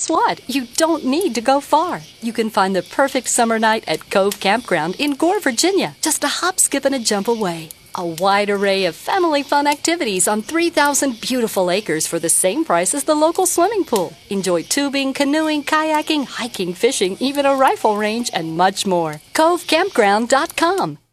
guess what? You don't need to go far. You can find the perfect summer night at Cove Campground in Gore, Virginia, just a hop, skip, and a jump away. A wide array of family fun activities on 3,000 beautiful acres for the same price as the local swimming pool. Enjoy tubing, canoeing, kayaking, hiking, fishing, even a rifle range, and much more. CoveCampground.com.